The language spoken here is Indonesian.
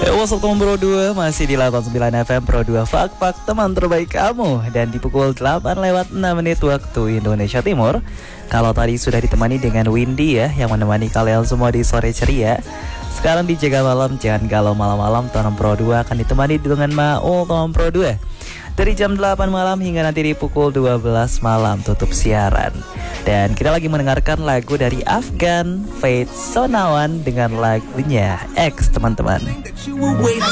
What's up teman Pro 2, masih di 89 FM Pro 2 Fak teman terbaik kamu. Dan di pukul 8:06 waktu Indonesia Timur. Kalau tadi sudah ditemani dengan Windy ya, yang menemani kalian semua di sore ceria. Sekarang di Jaga Malam, jangan galau malam-malam. Teman Pro 2 akan ditemani dengan Maul teman Pro 2 dari jam 8 malam hingga nanti di pukul 12 malam tutup siaran. Dan kita lagi mendengarkan lagu dari Afgan, Faith Sonawan dengan lagunya X, teman-teman.